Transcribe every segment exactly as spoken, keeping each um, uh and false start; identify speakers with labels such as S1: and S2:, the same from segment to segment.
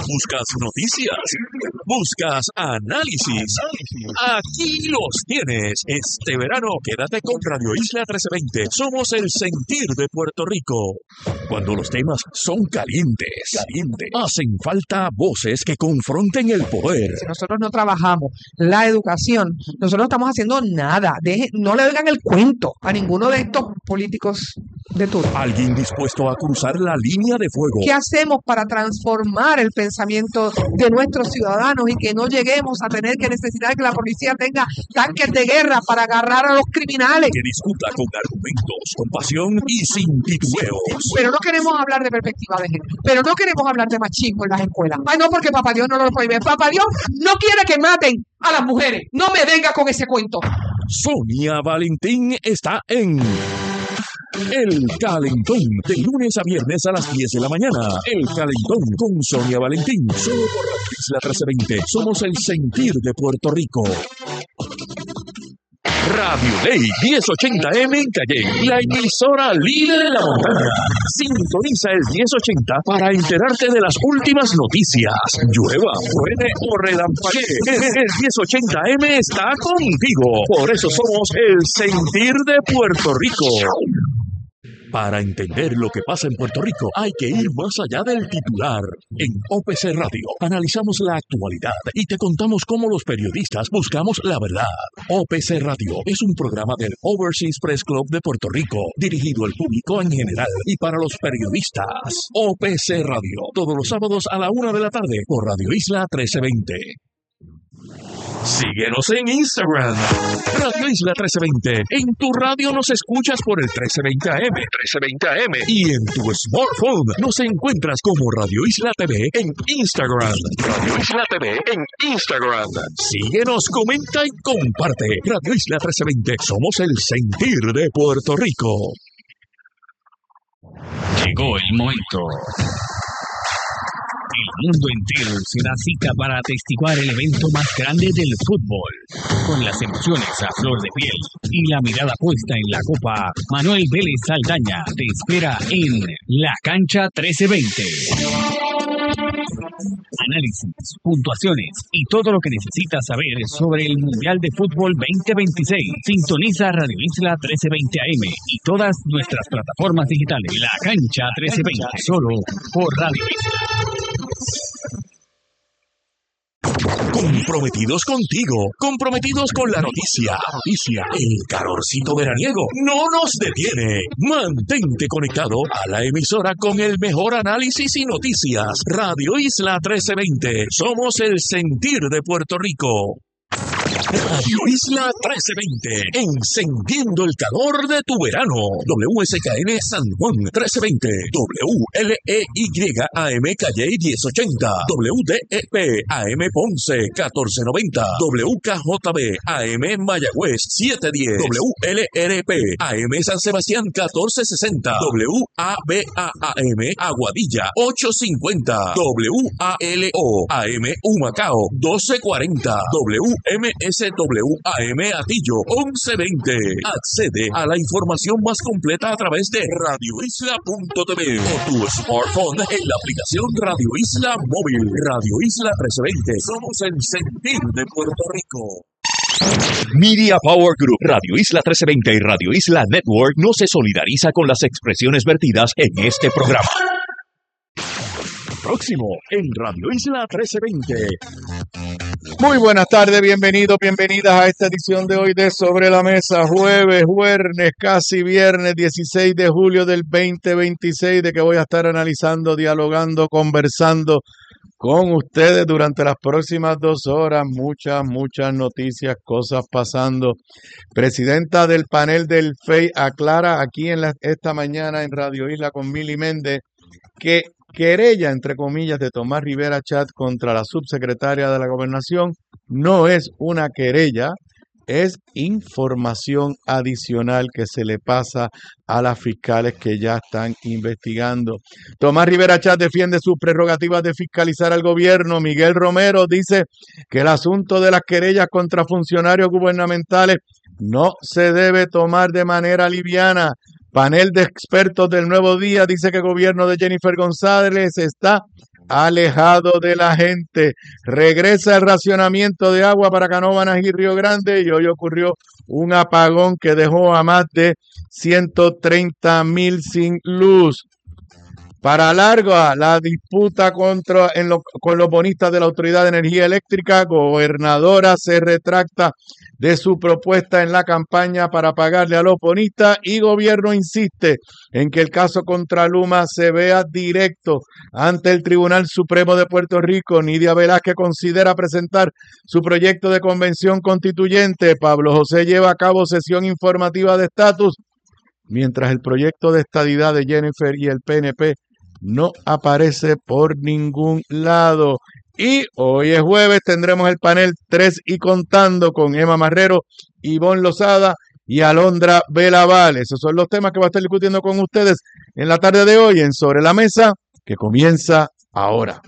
S1: Buscas noticias, buscas análisis. Aquí los tienes. Este verano quédate con Radio Isla trece veinte. Somos el sentir de Puerto Rico. Cuando los temas son calientes, calientes, hacen falta voces que confronten el poder.
S2: Si nosotros no trabajamos la educación, nosotros no estamos haciendo nada. Deje, no le oigan el cuento a ninguno de estos políticos de turno.
S1: Alguien dispuesto a cruzar la línea de fuego.
S2: ¿Qué hacemos para transformar el pensamiento de nuestros ciudadanos y que no lleguemos a tener que necesitar que la policía tenga tanques de guerra para agarrar a los criminales?
S1: Que discuta con argumentos, con pasión y sin titubeos.
S2: Pero no queremos hablar de perspectiva de género. Pero no queremos hablar de machismo en las escuelas. Ay, no, porque Papá Dios no lo prohíbe. Papá Dios no quiere que maten a las mujeres. No me venga con ese cuento.
S1: Sonia Valentín está en El Calentón, de lunes a viernes a las diez de la mañana. El Calentón con Sonia Valentín, solo por Radio Isla trece veinte. Somos el sentir de Puerto Rico. Radio Ley diez ochenta eme en Calle, la emisora líder en la montaña. Sintoniza el diez ochenta para enterarte de las últimas noticias. Llueva, truene o relampaguee, el diez ochenta eme está contigo. Por eso somos el sentir de Puerto Rico. Para entender lo que pasa en Puerto Rico, hay que ir más allá del titular. En O P C Radio analizamos la actualidad y te contamos cómo los periodistas buscamos la verdad. O P C Radio es un programa del Overseas Press Club de Puerto Rico, dirigido al público en general y para los periodistas. O P C Radio, todos los sábados a la una de la tarde por Radio Isla trece veinte. Síguenos en Instagram, Radio Isla trece veinte. En tu radio nos escuchas por el trece veinte A M, trece veinte A M. Y en tu smartphone nos encuentras como Radio Isla T V en Instagram. Radio Isla T V en Instagram. Síguenos, comenta y comparte. Radio Isla trece veinte. Somos el sentir de Puerto Rico.
S3: Llegó el momento. El mundo entero será cita para atestiguar el evento más grande del fútbol. Con las emociones a flor de piel y la mirada puesta en la copa, Manuel Vélez Saldaña te espera en La Cancha trece veinte. Análisis, puntuaciones y todo lo que necesitas saber sobre el Mundial de Fútbol veinte veintiséis. Sintoniza Radio Isla trece veinte A M y todas nuestras plataformas digitales. La Cancha trece veinte, solo por Radio Isla.
S1: Comprometidos contigo, comprometidos con la noticia. Noticia, el calorcito veraniego no nos detiene. Mantente conectado a la emisora con el mejor análisis y noticias. Radio Isla trece veinte. Somos el sentir de Puerto Rico. Radio Isla trece veinte, encendiendo el calor de tu verano. W S K N San Juan trece veinte, W L E Y A M Calle diez ochenta, W D E P A M Ponce catorce noventa, W K J B A M Mayagüez setecientos diez, W L R P A M San Sebastián catorce sesenta, W A B A A M Aguadilla ochocientos cincuenta, W A L O A M Humacao doce cuarenta, W M S W A M Atillo once veinte. Accede a la información más completa a través de radio isla punto t v o tu smartphone en la aplicación Radio Isla Móvil. Radio Isla trece veinte. Somos el sentir de Puerto Rico. Media Power Group, Radio Isla trece veinte y Radio Isla Network no se solidariza con las expresiones vertidas en este programa. Próximo en Radio Isla trece veinte.
S4: Muy buenas tardes, bienvenidos, bienvenidas a esta edición de hoy de Sobre la Mesa, jueves, jueves, casi viernes, dieciséis de julio del veinte veintiséis, de que voy a estar analizando, dialogando, conversando con ustedes durante las próximas dos horas. Muchas, muchas noticias, cosas pasando. Presidenta del panel del F E I aclara aquí en la, esta mañana en Radio Isla con Mili Méndez que querella, entre comillas, de Tomás Rivera Chat contra la subsecretaria de la Gobernación no es una querella, es información adicional que se le pasa a las fiscales que ya están investigando. Tomás Rivera Chat defiende sus prerrogativas de fiscalizar al gobierno. Miguel Romero dice que el asunto de las querellas contra funcionarios gubernamentales no se debe tomar de manera liviana. Panel de expertos del Nuevo Día dice que el gobierno de Jennifer González está alejado de la gente. Regresa el racionamiento de agua para Canóvanas y Río Grande y hoy ocurrió un apagón que dejó a más de ciento treinta mil sin luz. Para larga la disputa contra, en lo, con los bonistas de la Autoridad de Energía Eléctrica. Gobernadora se retracta de su propuesta en la campaña para pagarle a los bonistas y gobierno insiste en que el caso contra Luma se vea directo ante el Tribunal Supremo de Puerto Rico. Nidia Velázquez considera presentar su proyecto de convención constituyente. Pablo José lleva a cabo sesión informativa de estatus, mientras el proyecto de estadidad de Jennifer y el P N P no aparece por ningún lado. Y hoy es jueves, tendremos el panel tres y contando con Emma Marrero, Ivonne Lozada y Alondra Velaval. Esos son los temas que va a estar discutiendo con ustedes en la tarde de hoy en Sobre la Mesa, que comienza ahora.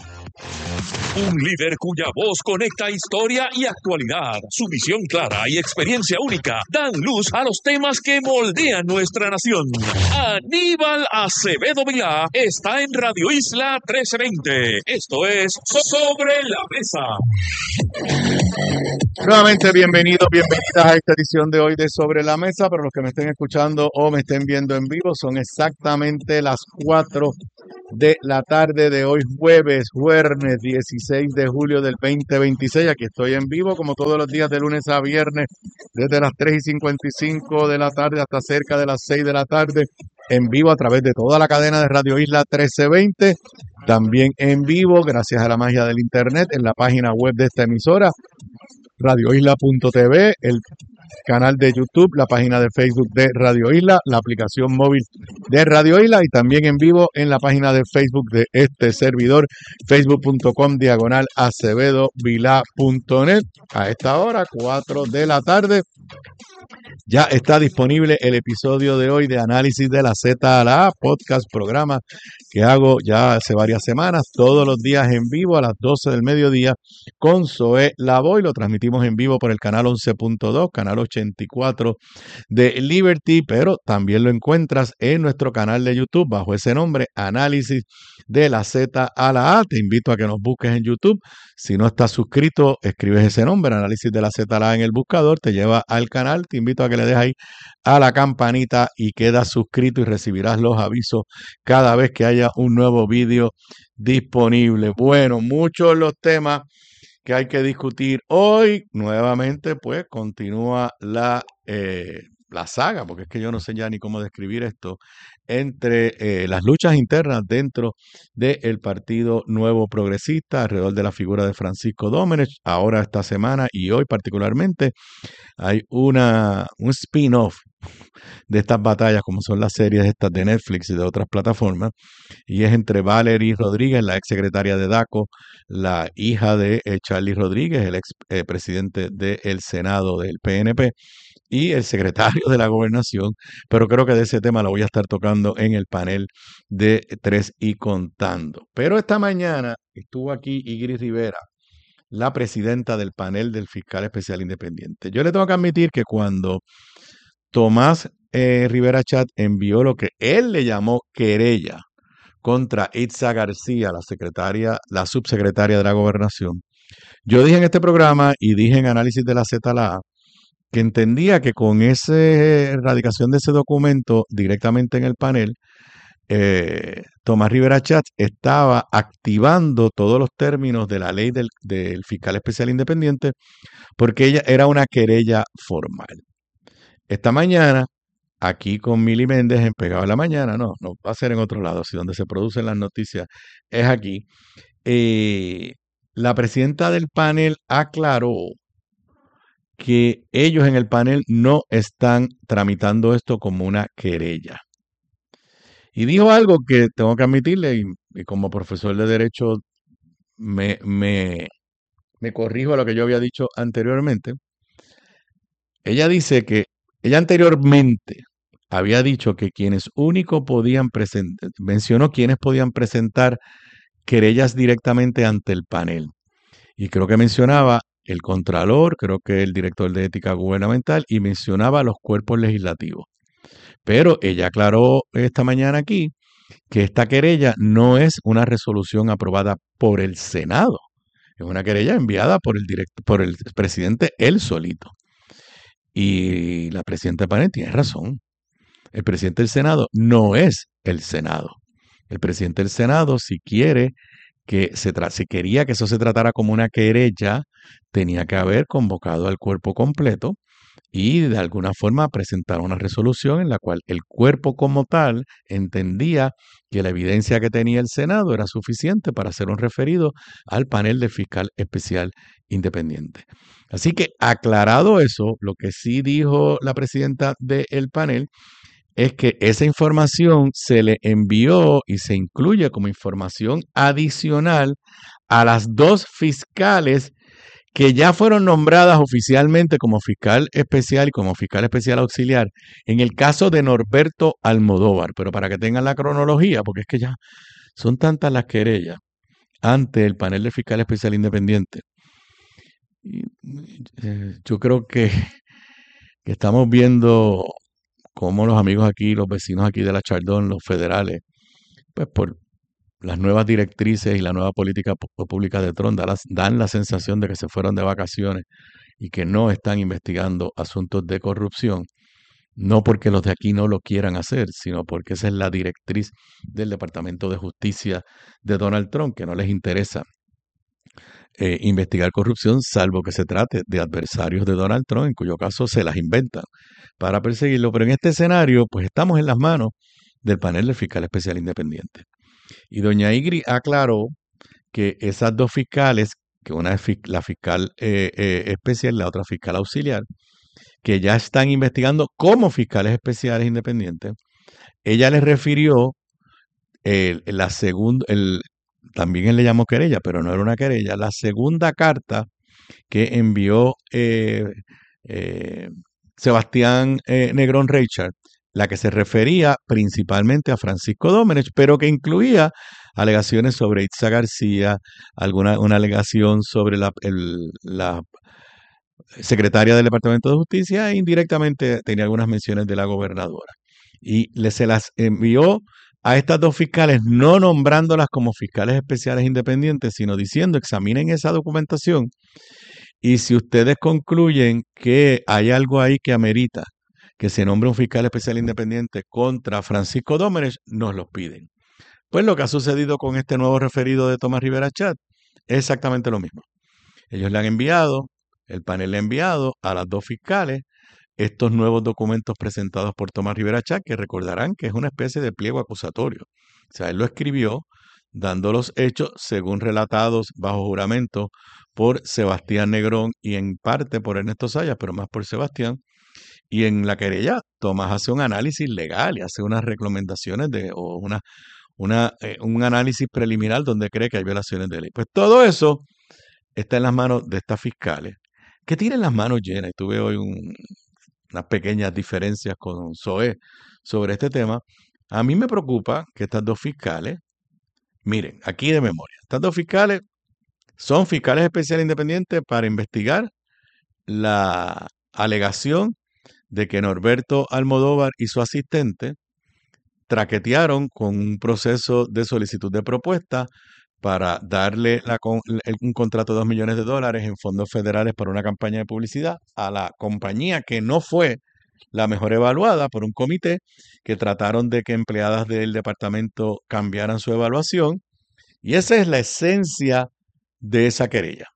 S1: Un líder cuya voz conecta historia y actualidad. Su visión clara y experiencia única dan luz a los temas que moldean nuestra nación. Aníbal Acevedo Vilá está en Radio Isla trece veinte. Esto es Sobre la Mesa.
S4: Nuevamente bienvenidos, bienvenidas a esta edición de hoy de Sobre la Mesa. Para los que me estén escuchando o me estén viendo en vivo, son exactamente las cuatro de la tarde de hoy, jueves, jueves dieciséis de julio del veinte veintiséis. Aquí estoy en vivo como todos los días de lunes a viernes, desde las tres y cincuenta y cinco de la tarde hasta cerca de las seis de la tarde, en vivo a través de toda la cadena de Radio Isla trece veinte. También en vivo, gracias a la magia del internet, en la página web de esta emisora, radio isla punto t v, el canal de YouTube, la página de Facebook de Radio Isla, la aplicación móvil de Radio Isla y también en vivo en la página de Facebook de este servidor, facebook punto com diagonal acevedo vilá punto net. A esta hora, cuatro de la tarde, ya está disponible el episodio de hoy de Análisis de la Z a la A, podcast, programa que hago ya hace varias semanas, todos los días en vivo a las doce del mediodía con Zoé Lavoy. Lo transmitimos en vivo por el canal once punto dos, canal ochenta y cuatro de Liberty, pero también lo encuentras en nuestro canal de YouTube bajo ese nombre, Análisis de la Z a la A. Te invito a que nos busques en YouTube. Si no estás suscrito, escribes ese nombre, Análisis de la Z a la A, en el buscador, te lleva al canal. Te invito a que le des ahí a la campanita y quedas suscrito y recibirás los avisos cada vez que haya un nuevo vídeo disponible. Bueno, muchos los temas que hay que discutir hoy. Nuevamente, pues, continúa la, eh, la saga, porque es que yo no sé ya ni cómo describir esto, entre eh, las luchas internas dentro del Partido Nuevo Progresista, alrededor de la figura de Francisco Domenech. Ahora, esta semana y hoy particularmente, hay una, un spin-off de estas batallas, como son las series estas de Netflix y de otras plataformas, y es entre Valerie Rodríguez, la ex secretaria de DACO, la hija de eh, Charlie Rodríguez, el ex eh, presidente del Senado del P N P, y el secretario de la Gobernación, pero creo que de ese tema lo voy a estar tocando en el panel de Tres y Contando. Pero esta mañana estuvo aquí Igris Rivera, la presidenta del panel del fiscal especial independiente. Yo le tengo que admitir que cuando Tomás eh, Rivera Chat envió lo que él le llamó querella contra Itza García, la secretaria, la subsecretaria de la Gobernación, yo dije en este programa y dije en Análisis de la Z a la A que entendía que con esa erradicación de ese documento directamente en el panel, eh, Tomás Rivera Chat estaba activando todos los términos de la ley del, del fiscal especial independiente, porque ella era una querella formal. Esta mañana, aquí con Mili Méndez en Pegado en la Mañana, no, no va a ser en otro lado, si donde se producen las noticias es aquí, eh, la presidenta del panel aclaró que ellos en el panel no están tramitando esto como una querella. Y dijo algo que tengo que admitirle, y, y como profesor de Derecho me, me, me corrijo a lo que yo había dicho anteriormente. Ella dice que ella anteriormente había dicho que quienes único podían presentar, mencionó quienes podían presentar querellas directamente ante el panel. Y creo que mencionaba el Contralor, creo que el Director de Ética Gubernamental, y mencionaba los cuerpos legislativos. Pero ella aclaró esta mañana aquí que esta querella no es una resolución aprobada por el Senado, es una querella enviada por el, direct, por el presidente él solito. Y la presidenta Panet tiene razón. El presidente del Senado no es el Senado. El presidente del Senado, si quiere que se tra si quería que eso se tratara como una querella, tenía que haber convocado al cuerpo completo y de alguna forma presentar una resolución en la cual el cuerpo como tal entendía que la evidencia que tenía el Senado era suficiente para hacer un referido al panel del fiscal especial independiente. Así que aclarado eso, lo que sí dijo la presidenta del panel es que esa información se le envió y se incluye como información adicional a las dos fiscales que ya fueron nombradas oficialmente como fiscal especial y como fiscal especial auxiliar en el caso de Norberto Almodóvar. Pero para que tengan la cronología, porque es que ya son tantas las querellas ante el panel de fiscal especial independiente. Y, eh, yo creo que, que estamos viendo cómo los amigos aquí, los vecinos aquí de la Chardón, los federales, pues por las nuevas directrices y la nueva política pública de Trump dan la, dan la sensación de que se fueron de vacaciones y que no están investigando asuntos de corrupción, no porque los de aquí no lo quieran hacer, sino porque esa es la directriz del Departamento de Justicia de Donald Trump, que no les interesa eh, investigar corrupción, salvo que se trate de adversarios de Donald Trump, en cuyo caso se las inventan para perseguirlo. Pero en este escenario, pues estamos en las manos del panel del fiscal especial independiente. Y doña Igri aclaró que esas dos fiscales, que una es la fiscal eh, eh, especial y la otra fiscal auxiliar, que ya están investigando como fiscales especiales independientes, ella les refirió el, la segunda, el, también él le llamó querella, pero no era una querella, la segunda carta que envió eh, eh, Sebastián eh, Negrón Reichard, la que se refería principalmente a Francisco Domenech, pero que incluía alegaciones sobre Itza García, alguna, una alegación sobre la, el, la secretaria del Departamento de Justicia e indirectamente tenía algunas menciones de la gobernadora. Y le, se las envió a estas dos fiscales, no nombrándolas como fiscales especiales independientes, sino diciendo, examinen esa documentación y si ustedes concluyen que hay algo ahí que amerita que se nombre un fiscal especial independiente contra Francisco Domenech, nos los piden. Pues lo que ha sucedido con este nuevo referido de Tomás Rivera Chat es exactamente lo mismo. Ellos le han enviado, el panel le ha enviado a las dos fiscales estos nuevos documentos presentados por Tomás Rivera Chat, que recordarán que es una especie de pliego acusatorio. O sea, él lo escribió dando los hechos según relatados bajo juramento por Sebastián Negrón y en parte por Ernesto Sayas, pero más por Sebastián. Y en la querella, Tomás hace un análisis legal y hace unas recomendaciones de, o una, una, eh, un análisis preliminar donde cree que hay violaciones de ley. Pues todo eso está en las manos de estas fiscales, que tienen las manos llenas. Y tuve hoy un, unas pequeñas diferencias con Zoé sobre este tema. A mí me preocupa que estas dos fiscales, miren, aquí de memoria, estas dos fiscales son fiscales especiales independientes para investigar la alegación de que Norberto Almodóvar y su asistente traquetearon con un proceso de solicitud de propuesta para darle la, un contrato de dos millones de dólares en fondos federales para una campaña de publicidad a la compañía que no fue la mejor evaluada por un comité, que trataron de que empleadas del departamento cambiaran su evaluación. Y esa es la esencia de esa querella.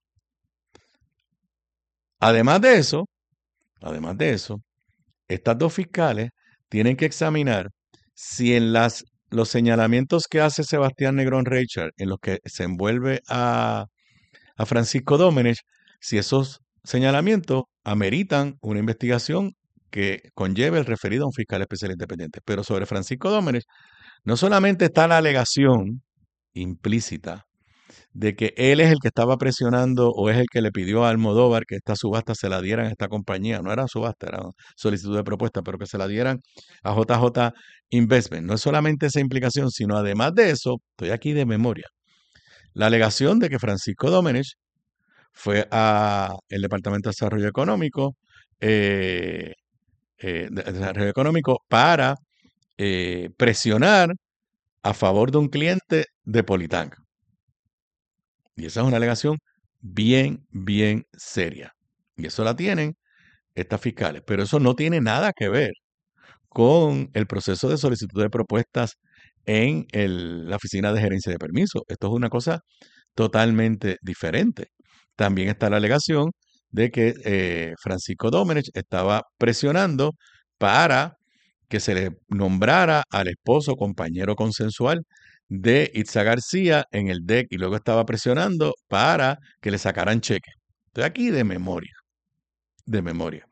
S4: Además de eso, además de eso, estas dos fiscales tienen que examinar si en las, los señalamientos que hace Sebastián Negrón Reichard, en los que se envuelve a, a Francisco Domenech, si esos señalamientos ameritan una investigación que conlleve el referido a un fiscal especial independiente. Pero sobre Francisco Domenech, no solamente está la alegación implícita de que él es el que estaba presionando o es el que le pidió a Almodóvar que esta subasta se la dieran a esta compañía. No era subasta, era solicitud de propuesta, pero que se la dieran a J J Investment. No es solamente esa implicación, sino además de eso, estoy aquí de memoria, la alegación de que Francisco Domenech fue al Departamento de Desarrollo Económico, eh, eh, de Desarrollo Económico para eh, presionar a favor de un cliente de Politán. Y esa es una alegación bien, bien seria. Y eso la tienen estas fiscales. Pero eso no tiene nada que ver con el proceso de solicitud de propuestas en el, la oficina de gerencia de permiso. Esto es una cosa totalmente diferente. También está la alegación de que eh, Francisco Domenech estaba presionando para que se le nombrara al esposo compañero consensual de Itza García en el D E C y luego estaba presionando para que le sacaran cheque. Estoy aquí de memoria, de memoria.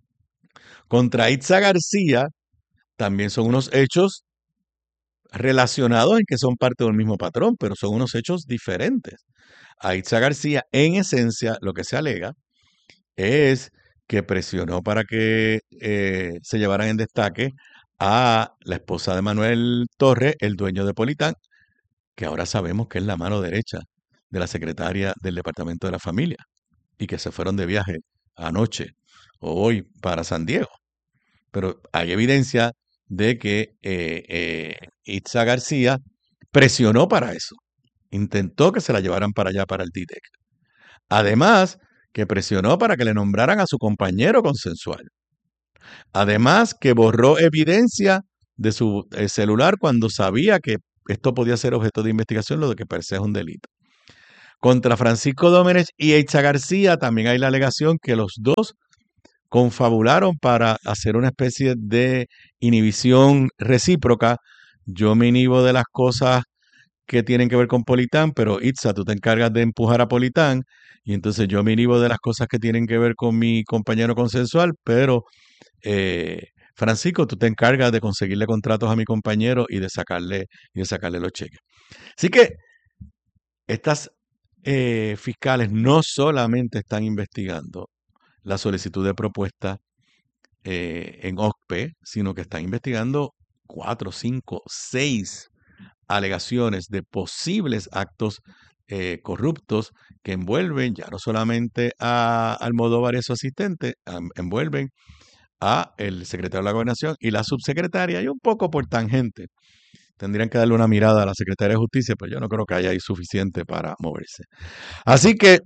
S4: Contra Itza García también son unos hechos relacionados en que son parte del mismo patrón, pero son unos hechos diferentes. A Itza García, en esencia, lo que se alega es que presionó para que eh, se llevaran en destaque a la esposa de Manuel Torres, el dueño de Politán, que ahora sabemos que es la mano derecha de la secretaria del Departamento de la Familia y que se fueron de viaje anoche o hoy para San Diego. Pero hay evidencia de que eh, eh, Itza García presionó para eso. Intentó que se la llevaran para allá, para el D I T E C. Además, que presionó para que le nombraran a su compañero consensual. Además, que borró evidencia de su eh, celular cuando sabía que esto podía ser objeto de investigación, lo de que per se es un delito. Contra Francisco Domenech y Itza García también hay la alegación que los dos confabularon para hacer una especie de inhibición recíproca. Yo me inhibo de las cosas que tienen que ver con Politán, pero Itza, tú te encargas de empujar a Politán, y entonces yo me inhibo de las cosas que tienen que ver con mi compañero consensual, pero eh, Francisco, tú te encargas de conseguirle contratos a mi compañero y de sacarle, y de sacarle los cheques. Así que estas eh, fiscales no solamente están investigando la solicitud de propuesta eh, en O C P E, sino que están investigando cuatro, cinco, seis alegaciones de posibles actos eh, corruptos que envuelven ya no solamente a Almodóvar y a su asistente, a, envuelven a el secretario de la Gobernación y la subsecretaria, y un poco por tangente. Tendrían que darle una mirada a la secretaria de Justicia, pero yo no creo que haya ahí suficiente para moverse. Así que,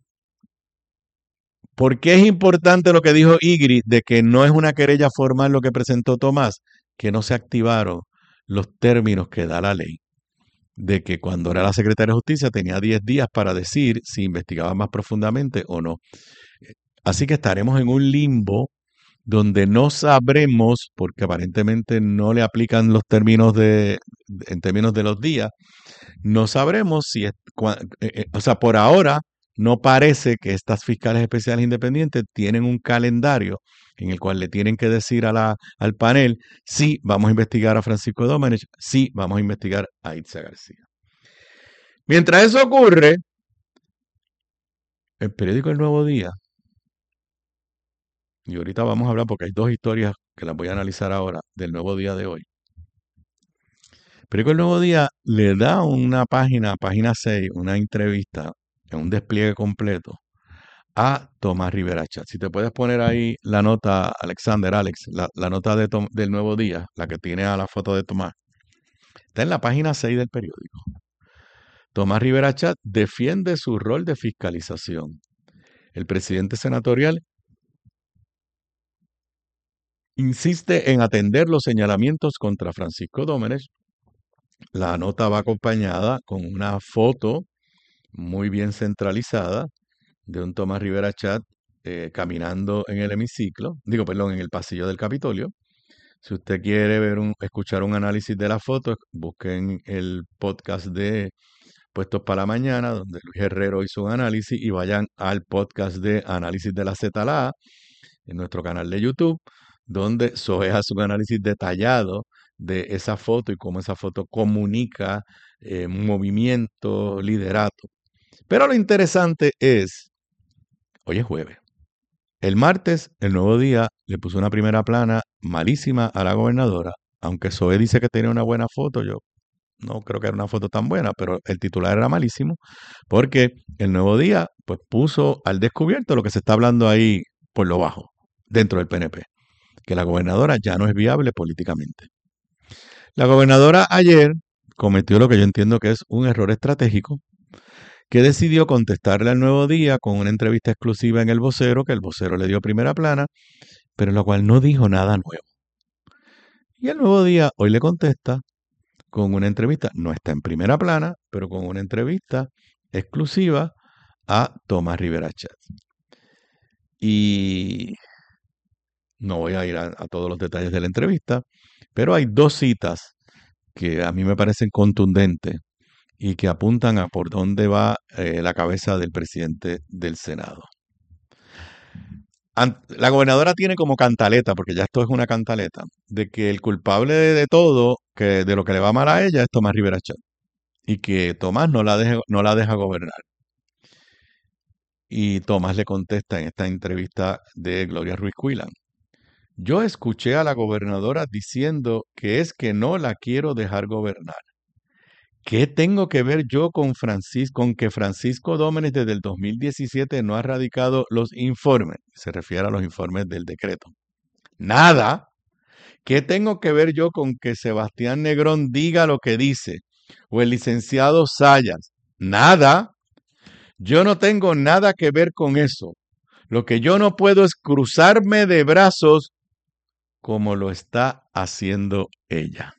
S4: ¿por qué es importante lo que dijo Igri de que no es una querella formal lo que presentó Tomás? Que no se activaron los términos que da la ley, de que cuando era la secretaria de Justicia tenía diez días para decir si investigaba más profundamente o no. Así que estaremos en un limbo donde no sabremos, porque aparentemente no le aplican los términos de, en términos de los días, no sabremos si, es, eh, o sea, por ahora no parece que estas fiscales especiales independientes tienen un calendario en el cual le tienen que decir a la, al panel, sí, vamos a investigar a Francisco Domenech, sí, vamos a investigar a Itza García. Mientras eso ocurre, el periódico El Nuevo Día, y ahorita vamos a hablar porque hay dos historias que las voy a analizar ahora del Nuevo Día de hoy. El periódico El Nuevo Día le da una página, página seis, una entrevista, en un despliegue completo, a Tomás Rivera Chat. Si te puedes poner ahí la nota, Alexander, Alex, la, la nota de Tom, del Nuevo Día, la que tiene a la foto de Tomás, está en la página seis del periódico. Tomás Rivera Chat defiende su rol de fiscalización. El presidente senatorial insiste en atender los señalamientos contra Francisco Domenech. La nota va acompañada con una foto muy bien centralizada de un Tomás Rivera Chat eh, caminando en el hemiciclo, digo, perdón, en el pasillo del Capitolio. Si usted quiere ver un, escuchar un análisis de la foto, busquen el podcast de Puestos para la Mañana, donde Luis Herrero hizo un análisis, y vayan al podcast de Análisis de la Z L A en nuestro canal de YouTube, donde Zoe hace un análisis detallado de esa foto y cómo esa foto comunica eh, movimiento, liderato. Pero lo interesante es, hoy es jueves, el martes, El Nuevo Día le puso una primera plana malísima a la gobernadora, aunque Zoe dice que tenía una buena foto, yo no creo que era una foto tan buena, pero el titular era malísimo, porque El Nuevo Día pues puso al descubierto lo que se está hablando ahí por lo bajo, dentro del P N P, que la gobernadora ya no es viable políticamente. La gobernadora ayer cometió lo que yo entiendo que es un error estratégico, que decidió contestarle al Nuevo Día con una entrevista exclusiva en El Vocero, que El Vocero le dio primera plana, pero en la cual no dijo nada nuevo. Y El Nuevo Día hoy le contesta con una entrevista, no está en primera plana, pero con una entrevista exclusiva a Tomás Rivera Chatz. Y no voy a ir a, a todos los detalles de la entrevista, pero hay dos citas que a mí me parecen contundentes y que apuntan a por dónde va eh, la cabeza del presidente del Senado. Ant- La gobernadora tiene como cantaleta, porque ya esto es una cantaleta, de que el culpable de, de todo, que de lo que le va mal a ella, es Tomás Rivera Chatz, y que Tomás no la, deje- no la deja gobernar. Y Tomás le contesta en esta entrevista de Gloria Ruiz Cuilán: yo escuché a la gobernadora diciendo que es que no la quiero dejar gobernar. ¿Qué tengo que ver yo con Francisco, con que Francisco Dómenes desde el dos mil diecisiete no ha radicado los informes? Se refiere a los informes del decreto. Nada. ¿Qué tengo que ver yo con que Sebastián Negrón diga lo que dice? O el licenciado Sayas. Nada. Yo no tengo nada que ver con eso. Lo que yo no puedo es cruzarme de brazos como lo está haciendo ella.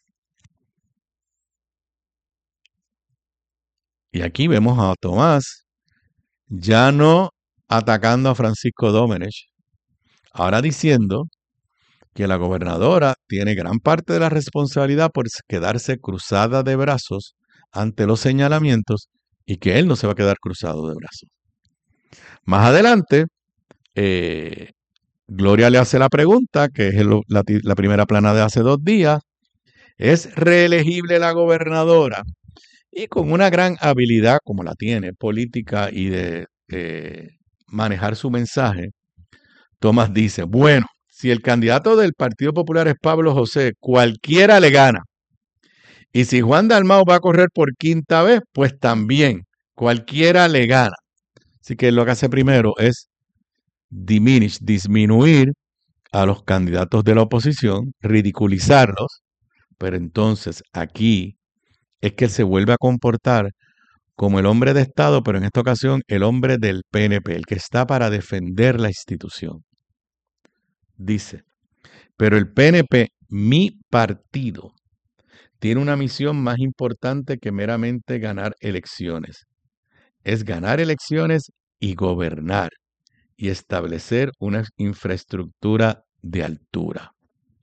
S4: Y aquí vemos a Tomás ya no atacando a Francisco Dómenes, ahora diciendo que la gobernadora tiene gran parte de la responsabilidad por quedarse cruzada de brazos ante los señalamientos y que él no se va a quedar cruzado de brazos. Más adelante, eh, Gloria le hace la pregunta, que es el- la, ti- la primera plana de hace dos días: ¿es reelegible la gobernadora? Y con una gran habilidad, como la tiene, política y de eh, manejar su mensaje, Tomás dice: bueno, si el candidato del Partido Popular es Pablo José, cualquiera le gana. Y si Juan Dalmau va a correr por quinta vez, pues también, cualquiera le gana. Así que lo que hace primero es diminish, disminuir a los candidatos de la oposición, ridiculizarlos, pero entonces aquí es que él se vuelve a comportar como el hombre de Estado, pero en esta ocasión el hombre del P N P, el que está para defender la institución. Dice: pero el P N P, mi partido, tiene una misión más importante que meramente ganar elecciones. Es ganar elecciones y gobernar y establecer una infraestructura de altura.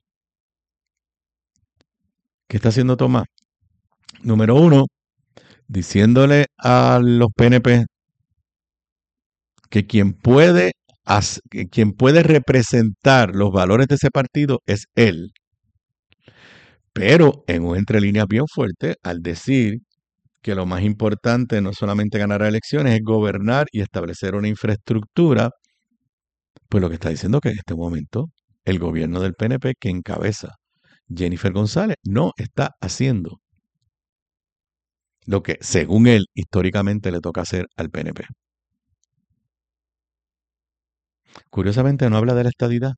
S4: ¿Qué está haciendo Tomás? Número uno, diciéndole a los P N P que quien puede, que quien puede representar los valores de ese partido es él. Pero en un entre líneas bien fuerte al decir que lo más importante no es solamente ganar elecciones, es gobernar y establecer una infraestructura, pues lo que está diciendo es que en este momento el gobierno del P N P que encabeza Jennifer González no está haciendo lo que, según él, históricamente le toca hacer al P N P. Curiosamente no habla de la estadidad.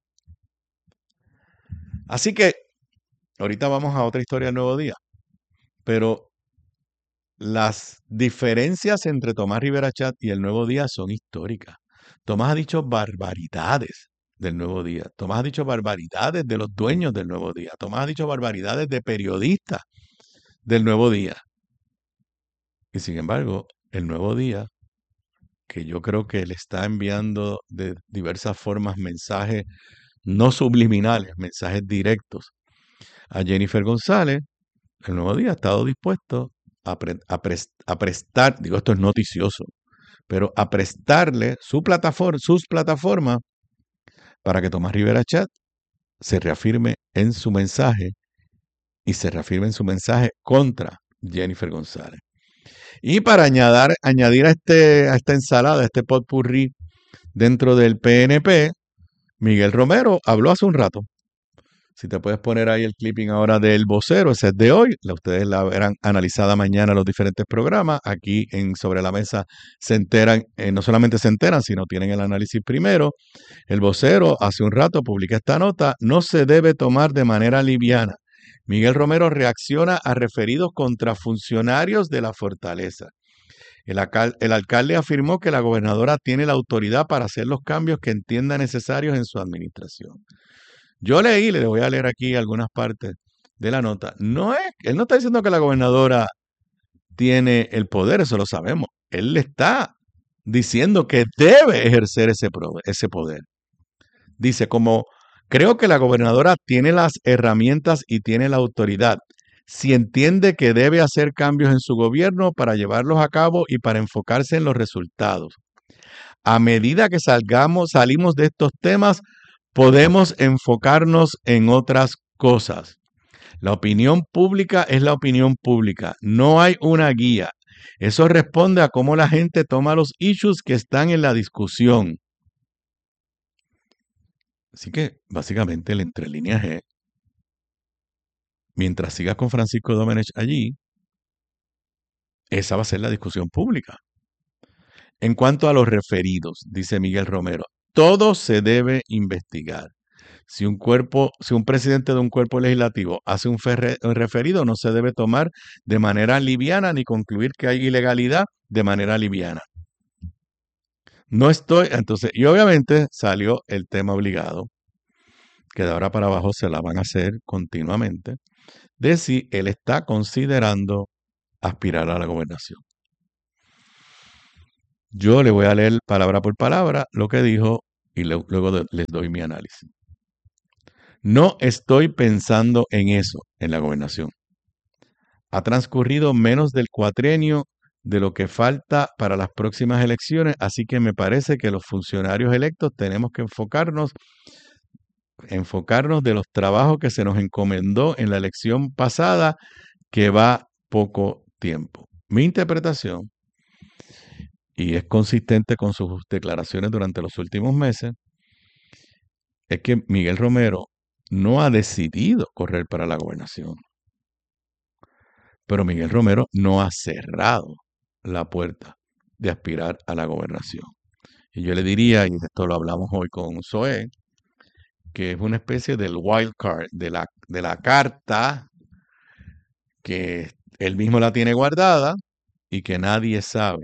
S4: Así que ahorita vamos a otra historia del Nuevo Día, pero las diferencias entre Tomás Rivera Chatz y el Nuevo Día son históricas. Tomás ha dicho barbaridades del Nuevo Día. Tomás ha dicho barbaridades de los dueños del Nuevo Día. Tomás ha dicho barbaridades de periodistas del Nuevo Día. Y sin embargo, el Nuevo Día, que yo creo que le está enviando de diversas formas mensajes no subliminales, mensajes directos a Jennifer González, el Nuevo Día ha estado dispuesto a, pre, a, pre, a prestar, digo, esto es noticioso, pero a prestarle su plataforma, sus plataformas para que Tomás Rivera Chatz se reafirme en su mensaje y se reafirme en su mensaje contra Jennifer González. Y para añadir, añadir a, este, a esta ensalada, a este potpourri dentro del P N P, Miguel Romero habló hace un rato. Si te puedes poner ahí el clipping ahora del Vocero, ese es de hoy. Ustedes la verán analizada mañana en los diferentes programas. Aquí en Sobre la Mesa se enteran, eh, no solamente se enteran, sino tienen el análisis primero. El Vocero hace un rato publica esta nota: no se debe tomar de manera liviana. Miguel Romero reacciona a referidos contra funcionarios de la fortaleza. El, alcal- el alcalde afirmó que la gobernadora tiene la autoridad para hacer los cambios que entienda necesarios en su administración. Yo leí, le voy a leer aquí algunas partes de la nota. No es, él no está diciendo que la gobernadora tiene el poder, eso lo sabemos. Él le está diciendo que debe ejercer ese, pro- ese poder. Dice, como creo que la gobernadora tiene las herramientas y tiene la autoridad, si entiende que debe hacer cambios en su gobierno para llevarlos a cabo y para enfocarse en los resultados. A medida que salgamos, salimos de estos temas, podemos enfocarnos en otras cosas. La opinión pública es la opinión pública. No hay una guía. Eso responde a cómo la gente toma los issues que están en la discusión. Así que, básicamente, el entre líneas es, mientras sigas con Francisco Domenech allí, esa va a ser la discusión pública. En cuanto a los referidos, dice Miguel Romero, todo se debe investigar. Si un cuerpo, si un presidente de un cuerpo legislativo hace un, ferre, un referido, no se debe tomar de manera liviana ni concluir que hay ilegalidad de manera liviana. No estoy, entonces, y obviamente salió el tema obligado, que de ahora para abajo se la van a hacer continuamente, de si él está considerando aspirar a la gobernación. Yo le voy a leer palabra por palabra lo que dijo y le, luego de, les doy mi análisis. No estoy pensando en eso, en la gobernación. Ha transcurrido menos del cuatrienio de lo que falta para las próximas elecciones, así que me parece que los funcionarios electos tenemos que enfocarnos, enfocarnos de los trabajos que se nos encomendó en la elección pasada, que va poco tiempo. Mi interpretación, y es consistente con sus declaraciones durante los últimos meses, es que Miguel Romero no ha decidido correr para la gobernación. Pero Miguel Romero no ha cerrado la puerta de aspirar a la gobernación. Y yo le diría, y de esto lo hablamos hoy con Zoé, que es una especie del wild card, de la, de la carta que él mismo la tiene guardada y que nadie sabe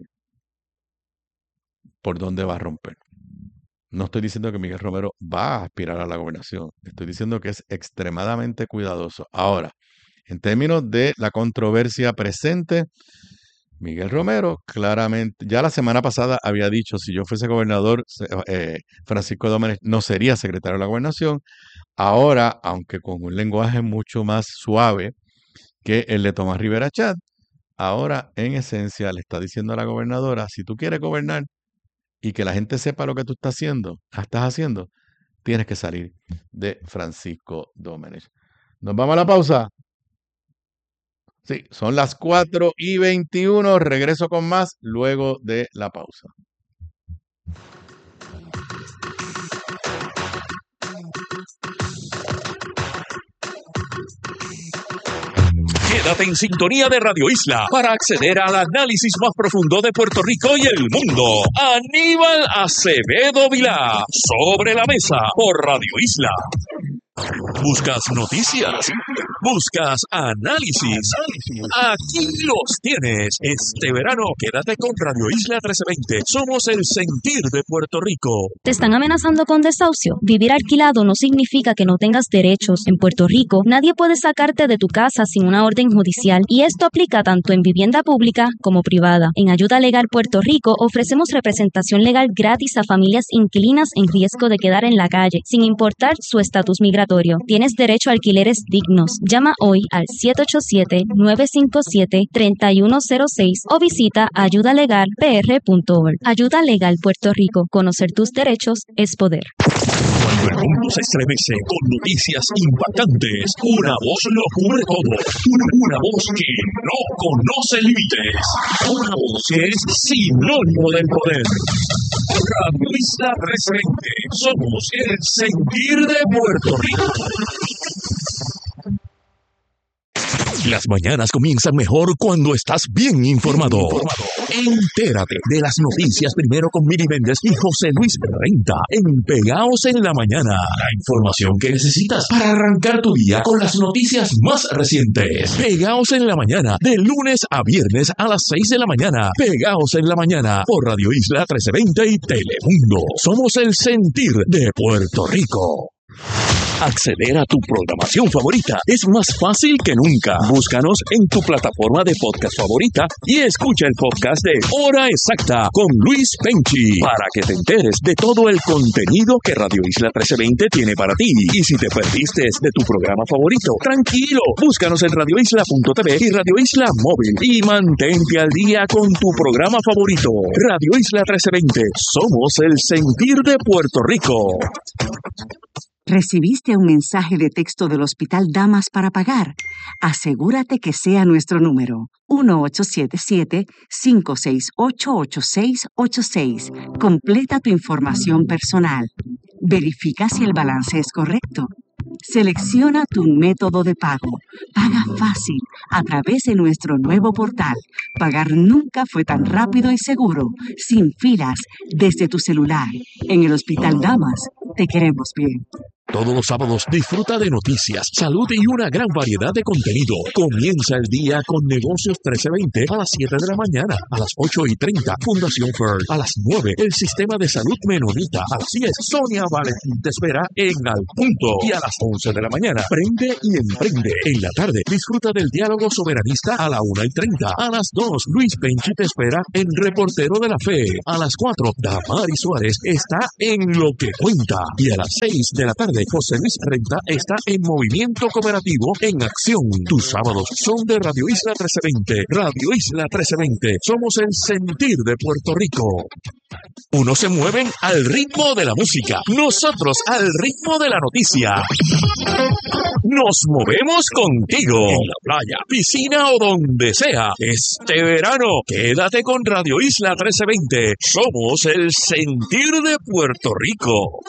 S4: por dónde va a romper. No estoy diciendo que Miguel Romero va a aspirar a la gobernación. Estoy diciendo que es extremadamente cuidadoso. Ahora, en términos de la controversia presente, Miguel Romero claramente, ya la semana pasada había dicho, si yo fuese gobernador, eh, Francisco Domenech no sería secretario de la gobernación. Ahora, aunque con un lenguaje mucho más suave que el de Tomás Rivera Chat, ahora en esencia le está diciendo a la gobernadora, si tú quieres gobernar y que la gente sepa lo que tú estás haciendo, estás haciendo, tienes que salir de Francisco Domenech. ¿Nos vamos a la pausa? Sí, son las cuatro y veintiuno. Regreso con más luego de la pausa.
S1: Quédate en sintonía de Radio Isla para acceder al análisis más profundo de Puerto Rico y el mundo. Aníbal Acevedo Vilá, Sobre la Mesa, por Radio Isla. ¿Buscas noticias? ¿Buscas análisis? Aquí los tienes. Este verano, quédate con Radio Isla trece veinte. Somos el sentir de Puerto Rico.
S5: ¿Te están amenazando con desahucio? Vivir alquilado no significa que no tengas derechos. En Puerto Rico, nadie puede sacarte de tu casa sin una orden judicial, y esto aplica tanto en vivienda pública como privada. En Ayuda Legal Puerto Rico ofrecemos representación legal gratis a familias inquilinas en riesgo de quedar en la calle, sin importar su estatus migratorio. Tienes derecho a alquileres dignos. Llama hoy al siete ocho siete, nueve cinco siete, tres uno cero seis o visita ayuda legal p r punto org. Ayuda Legal Puerto Rico. Conocer tus derechos es poder.
S1: Cuando el mundo se estremece con noticias impactantes, una voz lo cubre todo. Una, una voz que no conoce límites. Una voz que es sinónimo del poder. Radio Isla trescientos veinte. Somos el sentir de Puerto Rico. Las mañanas comienzan mejor cuando estás bien informado. Entérate de las noticias primero con Miri Méndez y José Luis Renta en Pegaos en la Mañana. La información que necesitas para arrancar tu día con las noticias más recientes. Pegaos en la Mañana, de lunes a viernes a las seis de la mañana. Pegaos en la Mañana por Radio Isla trece veinte y Telemundo. Somos el sentir de Puerto Rico. Acceder a tu programación favorita es más fácil que nunca. Búscanos en tu plataforma de podcast favorita y escucha el podcast de Hora Exacta con Luis Penchi para que te enteres de todo el contenido que Radio Isla trece veinte tiene para ti. Y si te perdiste de tu programa favorito, tranquilo, búscanos en radio isla punto t v y Radio Isla Móvil y mantente al día con tu programa favorito. Radio Isla trece veinte, somos el sentir de Puerto Rico.
S6: ¿Recibiste un mensaje de texto del Hospital Damas para pagar? Asegúrate que sea nuestro número, uno ocho siete siete, cinco seis ocho, ocho seis ocho seis. Completa tu información personal. Verifica si el balance es correcto. Selecciona tu método de pago. Paga fácil a través de nuestro nuevo portal. Pagar nunca fue tan rápido y seguro, sin filas, desde tu celular. En el Hospital Damas, te queremos bien.
S1: Todos los sábados disfruta de noticias, salud y una gran variedad de contenido. Comienza el día con Negocios trece veinte a las siete de la mañana, a las ocho y treinta, Fundación First, a las nueve, el Sistema de Salud Menonita, a las diez, Sonia Valentín te espera en Al Punto, y a las once de la mañana, Prende y Emprende. En la tarde, disfruta del diálogo soberanista a la una y treinta, a las dos, Luis Penchi te espera en Reportero de la Fe, a las cuatro, Damari Suárez está en Lo que Cuenta, y a las seis de la tarde, José Luis Renta está en Movimiento Cooperativo en Acción. Tus sábados son de Radio Isla trece veinte. Radio Isla trece veinte. Somos el sentir de Puerto Rico. Unos se mueven al ritmo de la música, nosotros al ritmo de la noticia. Nos movemos contigo. En la playa, piscina o donde sea. Este verano, quédate con Radio Isla trece veinte. Somos el sentir de Puerto Rico.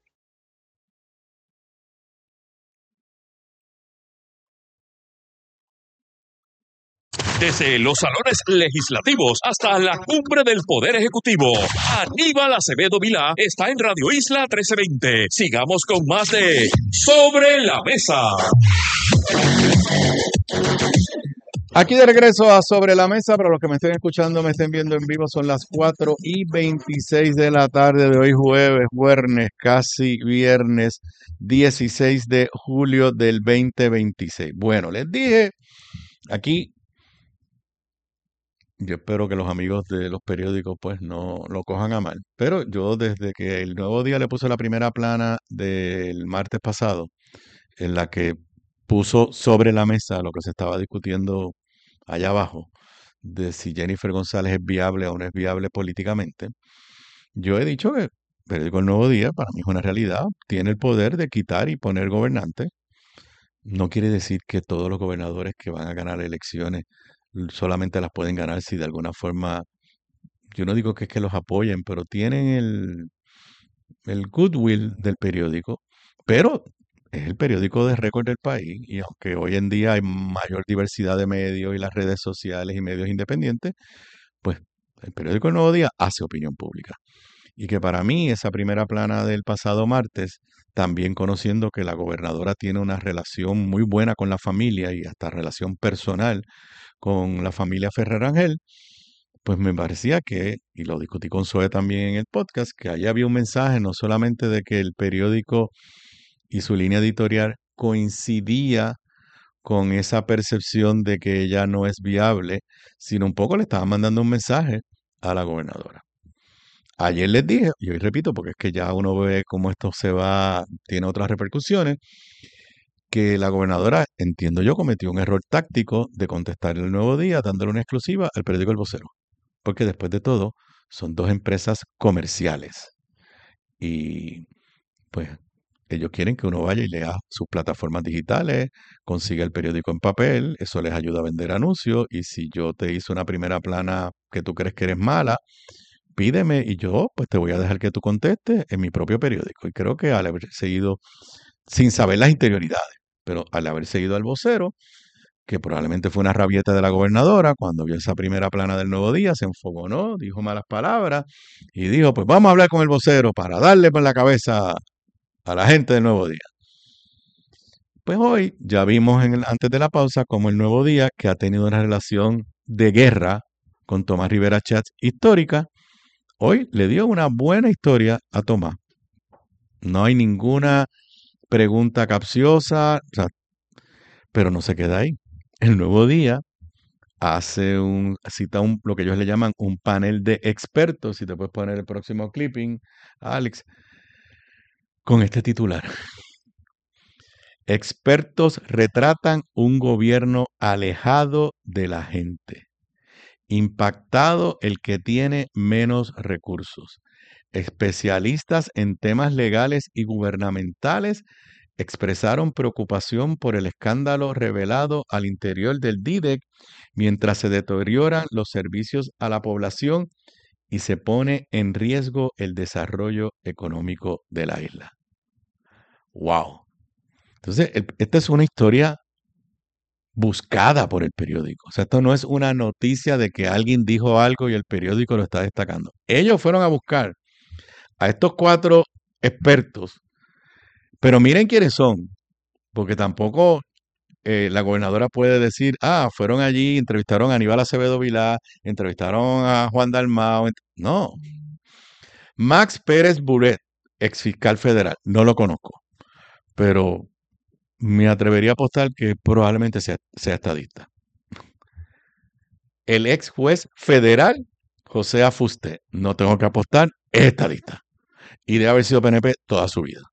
S1: Desde los salones legislativos hasta la cumbre del Poder Ejecutivo, Aníbal Acevedo Vilá está en Radio Isla trece veinte. Sigamos con más de Sobre la Mesa.
S4: Aquí de regreso a Sobre la Mesa, para los que me estén escuchando, me estén viendo en vivo, son las cuatro y veintiséis de la tarde de hoy jueves, viernes, casi viernes, dieciséis de julio del veinte veintiséis. Bueno, les dije aquí, yo espero que los amigos de los periódicos pues no lo cojan a mal, pero yo desde que el Nuevo Día le puse la primera plana del martes pasado, en la que puso sobre la mesa lo que se estaba discutiendo allá abajo, de si Jennifer González es viable o no es viable políticamente, yo he dicho que el periódico El Nuevo Día, para mí es una realidad, tiene el poder de quitar y poner gobernantes. No quiere decir que todos los gobernadores que van a ganar elecciones solamente las pueden ganar si de alguna forma, yo no digo que es que los apoyen, pero tienen el, el goodwill del periódico, pero es el periódico de récord del país, y aunque hoy en día hay mayor diversidad de medios y las redes sociales y medios independientes, pues el periódico El Nuevo Día hace opinión pública. Y que para mí esa primera plana del pasado martes, también conociendo que la gobernadora tiene una relación muy buena con la familia y hasta relación personal con la familia Ferrer Ángel, pues me parecía que, y lo discutí con Zoe también en el podcast, que allá había un mensaje no solamente de que el periódico y su línea editorial coincidía con esa percepción de que ella no es viable, sino un poco le estaban mandando un mensaje a la gobernadora. Ayer les dije, y hoy repito, porque es que ya uno ve cómo esto se va, tiene otras repercusiones, que la gobernadora, entiendo yo, cometió un error táctico de contestar El Nuevo Día dándole una exclusiva al periódico El Vocero. Porque después de todo, son dos empresas comerciales. Y pues ellos quieren que uno vaya y lea sus plataformas digitales, consiga el periódico en papel, eso les ayuda a vender anuncios. Y si yo te hice una primera plana que tú crees que eres mala, pídeme y yo pues te voy a dejar que tú contestes en mi propio periódico. Y creo que al haber seguido, sin saber las interioridades, pero al haber seguido al Vocero, que probablemente fue una rabieta de la gobernadora, cuando vio esa primera plana del Nuevo Día, se enfogonó, dijo malas palabras y dijo, pues vamos a hablar con el vocero para darle por la cabeza a la gente del Nuevo Día. Pues hoy ya vimos en el, antes de la pausa como el Nuevo Día, que ha tenido una relación de guerra con Tomás Rivera Schatz histórica, hoy le dio una buena historia a Tomás. No hay ninguna pregunta capciosa, o sea, pero no se queda ahí. El Nuevo Día hace un, cita un, lo que ellos le llaman un panel de expertos, si te puedes poner el próximo clipping, Alex, con este titular. Expertos retratan un gobierno alejado de la gente. Impactado el que tiene menos recursos. Especialistas en temas legales y gubernamentales expresaron preocupación por el escándalo revelado al interior del D I D E C mientras se deterioran los servicios a la población y se pone en riesgo el desarrollo económico de la isla. ¡Wow! Entonces, el, esta es una historia buscada por el periódico. O sea, esto no es una noticia de que alguien dijo algo y el periódico lo está destacando. Ellos fueron a buscar a estos cuatro expertos, pero miren quiénes son, porque tampoco eh, la gobernadora puede decir, ah, fueron allí, entrevistaron a Aníbal Acevedo Vilá, entrevistaron a Juan Dalmau. Ent no. Max Pérez Buret, ex fiscal federal, no lo conozco, pero me atrevería a apostar que probablemente sea, sea estadista. El ex juez federal, José Afusté, no tengo que apostar, es estadista. Y debe haber sido P N P toda su vida.